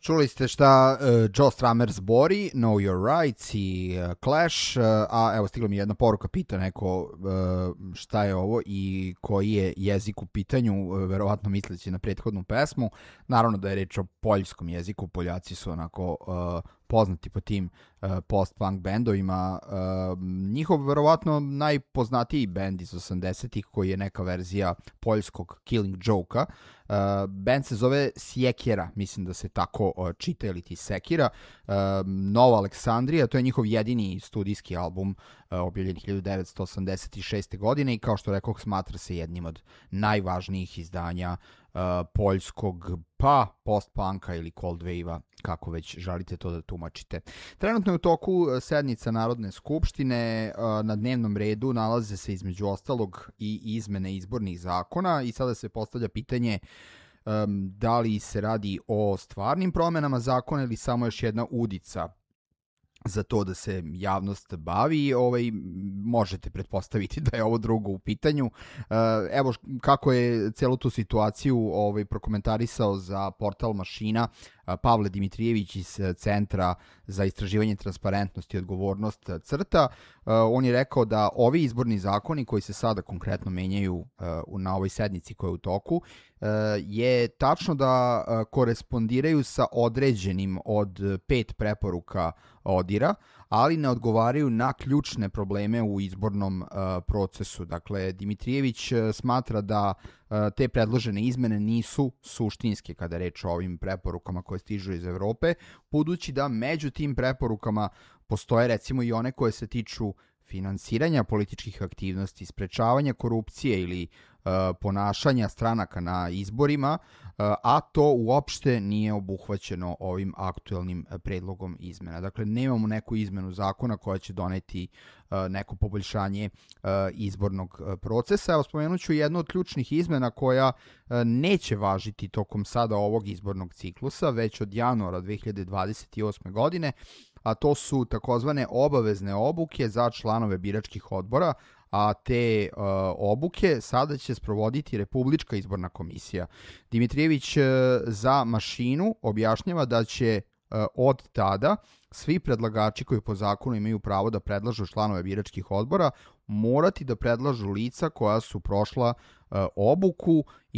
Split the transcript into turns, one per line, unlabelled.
Čuli ste šta Joe Strummer zbori, Know Your Rights i Clash, a evo stigla mi jedna poruka, pita neko šta je ovo i koji je jezik u pitanju, verovatno misleći na prethodnu pesmu. Naravno da je reč o poljskom jeziku, Poljaci su onako poznati po tim post-punk bendovima. Njihov verovatno najpoznatiji bend iz 80-ih koji je neka verzija poljskog Killing Joke-a. Band se zove Sjekira, mislim da se tako čita, ili ti Sekira. Nova Aleksandrija, to je njihov jedini studijski album, objavljen 1986. godine i kao što rekoh, smatra se jednim od najvažnijih izdanja poljskog post-punka ili cold wave-a, kako već želite to da tumačite. Trenutno je u toku sednica Narodne skupštine, na dnevnom redu nalaze se između ostalog i izmene izbornih zakona i sada se postavlja pitanje da li se radi o stvarnim promenama zakona ili samo još jedna udica za to da se javnost bavi. Možete pretpostaviti da je ovo drugo u pitanju. Evo kako je celu tu situaciju prokomentarisao za portal Mašina Pavle Dimitrijević iz Centra za istraživanje transparentnosti i odgovornost CRTA. On je rekao da ovi izborni zakoni koji se sada konkretno menjaju na ovoj sednici koja je u toku je tačno da korespondiraju sa određenim od 5 preporuka ODIR-a, ali ne odgovaraju na ključne probleme u izbornom procesu. Dakle, Dimitrijević smatra da te predložene izmene nisu suštinske kada je reč o ovim preporukama koje stižu iz Evrope, budući da među tim preporukama postoje recimo i one koje se tiču finansiranja političkih aktivnosti, sprečavanja korupcije ili ponašanja stranaka na izborima, a to uopšte nije obuhvaćeno ovim aktuelnim predlogom izmena. Dakle, nemamo neku izmenu zakona koja će doneti neko poboljšanje izbornog procesa. Evo, spomenut ću jednu od ključnih izmena koja neće važiti tokom sada ovog izbornog ciklusa, već od januara 2028. godine, a to su takozvane obavezne obuke za članove biračkih odbora, a te obuke sada će sprovoditi Republička izborna komisija. Dimitrijević za Mašinu objašnjava da će od tada svi predlagači koji po zakonu imaju pravo da predlažu članove biračkih odbora morati da predlažu lica koja su prošla obuku